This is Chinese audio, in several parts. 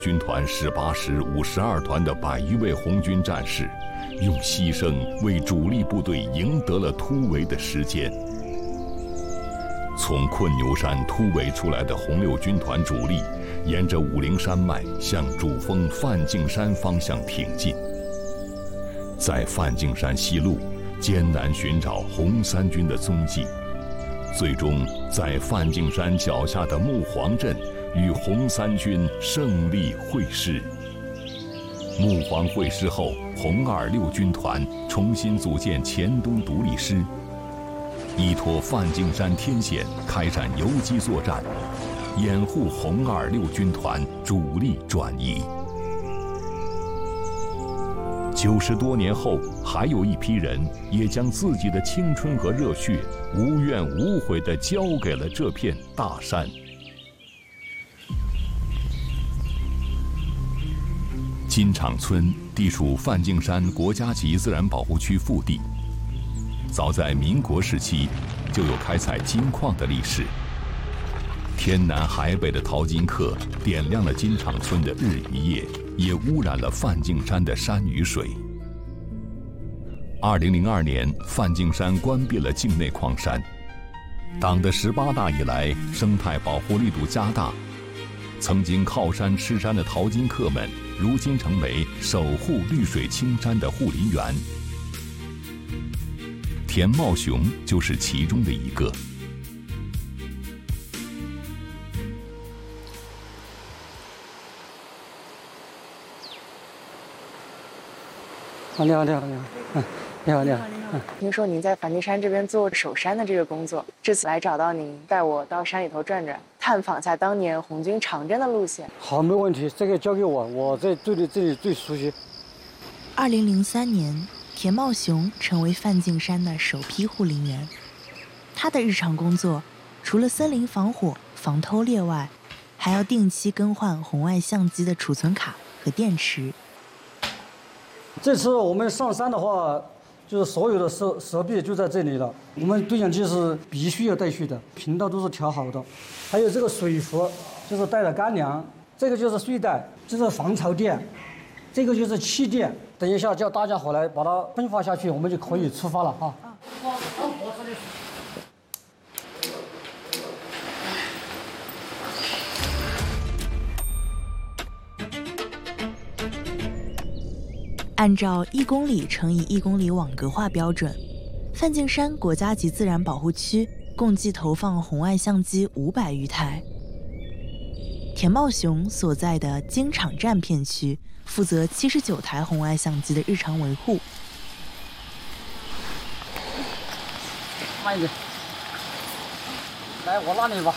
军团18师52团的100余位红军战士，用牺牲为主力部队赢得了突围的时间。从困牛山突围出来的红六军团主力，沿着武陵山脉向主峰范敬山方向挺进。在范敬山西路，艰难寻找红三军的踪迹，最终在范敬山脚下的木黄镇与红三军胜利会师。木黄会师后，红26军团重新组建黔东独立师，依托范敬山天险开展游击作战，掩护红26军团主力转移。90多年后，还有一批人也将自己的青春和热血无怨无悔地交给了这片大山。金场村地处范敬山国家级自然保护区腹地，早在民国时期就有开采金矿的历史。天南海北的淘金客点亮了金场村的日与夜，也污染了范敬山的山与水。2002年，范敬山关闭了境内矿山。党的18大以来，生态保护力度加大，曾经靠山吃山的淘金客们，如今成为守护绿水青山的护林员。田茂雄就是其中的一个。 你好， 听说您在梵净山这边做守山的这个工作，这次来找到您，带我到山里头转转，探访一下当年红军长征的路线。 好，没问题，这个交给我，我在这里最熟悉。 2003年，田茂雄成为范净山的首批护林员。他的日常工作除了森林防火、防偷猎外，还要定期更换红外相机的储存卡和电池。 这次我们上山的话，就是所有的设备就在这里了。我们对讲机是必须要带去的，频道都是调好的。还有这个水壶，就是带了干粮。这个就是睡袋，这是防潮垫，这个就是气垫。等一下叫大家伙来把它分发下去，我们就可以出发了哈。 按照1公里乘以1公里网格化标准，范净山国家级自然保护区共计投放红外相机500余台。田茂雄所在的金场站片区负责79台红外相机的日常维护。 慢一点，来，我拉你吧。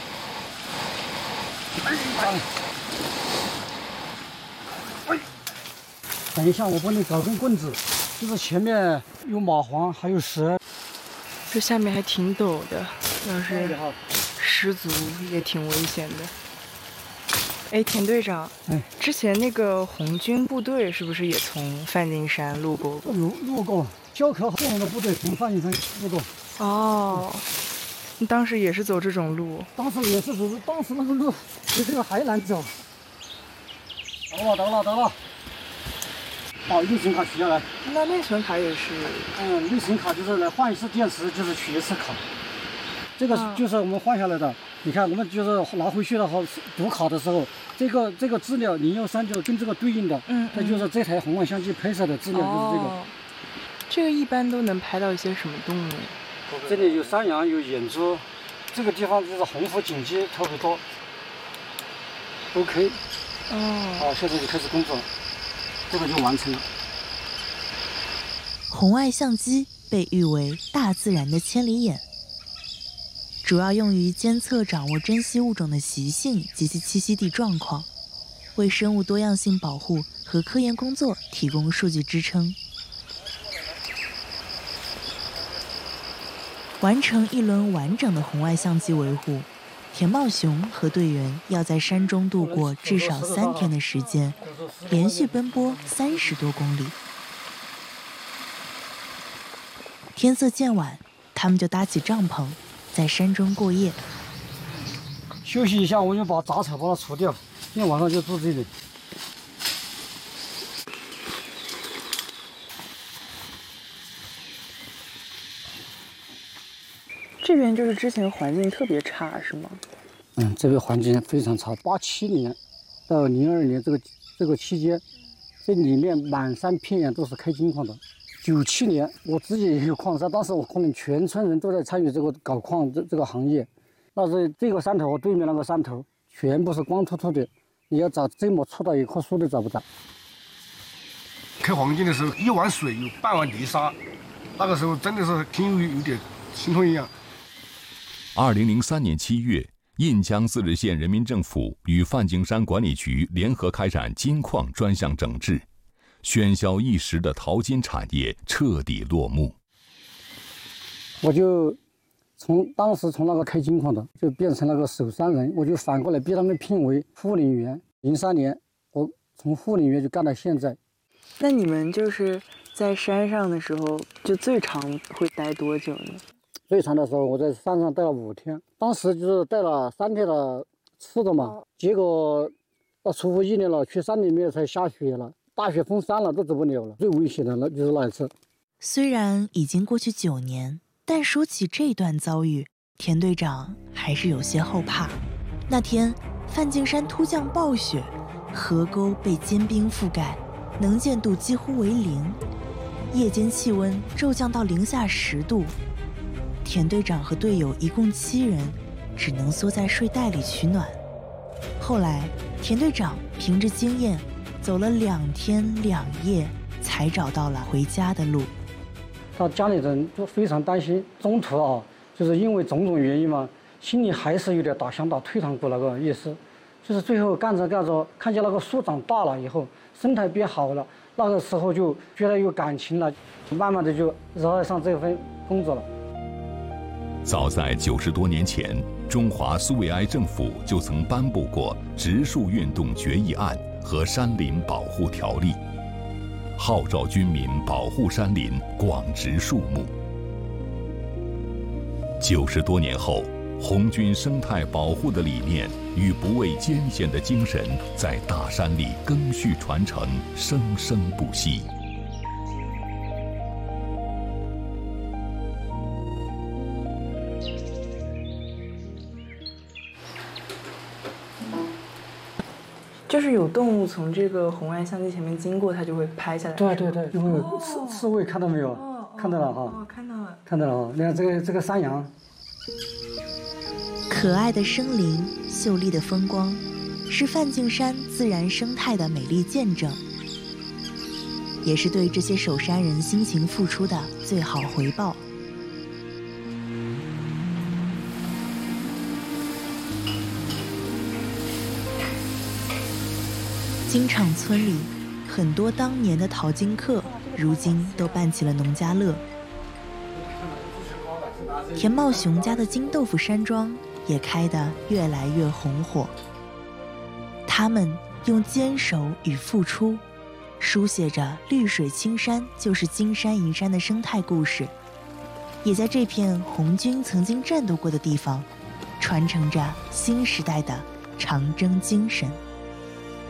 等一下，我帮你搞根棍子，就是前面有蚂蟥，还有蛇。 这下面还挺陡的，要是失足也挺危险的。哎，田队长，之前那个红军部队是不是也从范净山路过？ 路过，教科后面的部队从范净山路过。 哦，你当时也是走这种路？ 当时也是走，当时那个路比这个还难走。得了。把内存卡取下来。 那内存卡也是？ 内存卡就是来换一次电池，就是取一次卡。这个就是我们换下来的。你看，我们就是拿回去的话，读卡的时候，这个资料013就跟这个对应的。它就是这台红外相机拍摄的资料就是这个。 这个一般都能拍到一些什么动物？ 这里有山羊，有野猪。这个地方就是红腹锦鸡特别多。OK。好，现在就开始工作。这个就完成了。 红外相机被誉为大自然的千里眼，主要用于监测掌握珍稀物种的习性及其栖息地状况，为生物多样性保护和科研工作提供数据支撑。完成一轮完整的红外相机维护，田茂雄和队员要在山中度过至少3天的时间，连续奔波30多公里。天色渐晚，他们就搭起帐篷，在山中过夜。 休息一下，我就把杂草把它除掉。 今天晚上就住这里。 这边就是之前环境特别差，是吗？ 这边环境非常差。87年到02年这个期间，这里面满山遍野都是开金矿的。97年我自己也有矿山，当时我可能全村人都在参与这个搞矿这个行业。那是这个山头和对面那个山头全部是光秃秃的，你要找这么粗的一棵树都找不到。 开黄金的时候，1碗水有半碗泥沙，那个时候真的是听有点心痛一样。 2003年7月，印江自治县人民政府与梵净山管理局联合开展金矿专项整治，喧嚣一时的淘金产业彻底落幕。 我就当时从那个开金矿的，就变成了个守山人，我就反过来被他们聘为护林员。03年，我从护林员就干到现在。 那你们就是在山上的时候，就最长会待多久呢？ 最长的时候，我在山上待了5天，当时就是带了3天的吃的嘛，结果到出乎意料了，去山里面才下雪了，大雪封山了，都走不了了。最危险的那就是那一次。 虽然已经过去9年，但说起这段遭遇，田队长还是有些后怕。那天，梵净山突降暴雪，河沟被坚冰覆盖，能见度几乎为0，夜间气温骤降到零下10度。田队长和队友一共7人，只能缩在睡袋里取暖。后来，田队长凭着经验，走了2天2夜，才找到了回家的路。 他家里人就非常担心，中途就是因为种种原因嘛，心里还是有点想打退堂鼓那个意思。就是最后干着干着，看见那个树长大了以后，生态变好了，那个时候就觉得有感情了，慢慢的就热爱上这份工作了。 早在90多年前，中华苏维埃政府就曾颁布过植树运动决议案和山林保护条例，号召军民保护山林，广植树木。90多年后，红军生态保护的理念与不畏艰险的精神，在大山里赓续传承，生生不息。 就是有动物从这个红外相机前面经过，它就会拍下来。 对，因为刺猬看到没有？看到了哈。 看到了。 看到了哈，你看这个山羊。 可爱的生灵，秀丽的风光，是梵净山自然生态的美丽见证，也是对这些守山人辛勤付出的最好回报。金场村里，很多当年的淘金客，如今都办起了农家乐。田茂雄家的金豆腐山庄也开得越来越红火。他们用坚守与付出，书写着绿水青山就是金山银山的生态故事，也在这片红军曾经战斗过的地方，传承着新时代的长征精神。